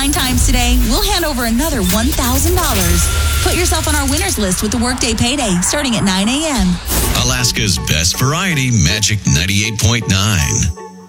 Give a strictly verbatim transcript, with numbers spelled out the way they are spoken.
nine times today, we'll hand over another one thousand dollars. Put yourself on our winners list with the Workday Payday starting at nine a.m. Alaska's best variety, Magic ninety-eight point nine.